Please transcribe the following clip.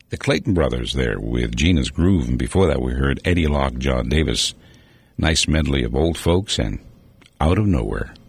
The Clayton Brothers there with Gina's Groove, and before that we heard Eddie Locke, John Davis. Nice medley of old folks and Out of Nowhere.